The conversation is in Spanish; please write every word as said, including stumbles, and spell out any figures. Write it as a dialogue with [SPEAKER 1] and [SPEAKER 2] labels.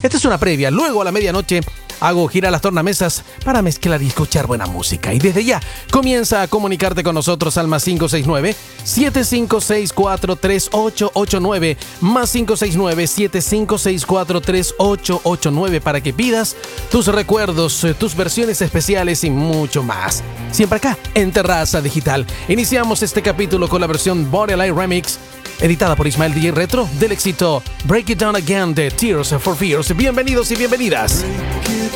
[SPEAKER 1] Esta es una previa. Luego a la medianoche hago girar las tornamesas para mezclar y escuchar buena música. Y desde ya comienza a comunicarte con nosotros al más cinco seis nueve, siete cinco seis cuatro, tres ocho ocho nueve, más cinco seis nueve, siete cinco seis cuatro, tres ocho ocho nueve para que pidas tus recuerdos, tus versiones especiales y mucho más. Siempre acá en Terraza Digital. Iniciamos este capítulo con la versión Borderline Remix, editada por Ismael D J Retro, del éxito Break It Down Again de Tears for Fears. Bienvenidos y bienvenidas.
[SPEAKER 2] Break it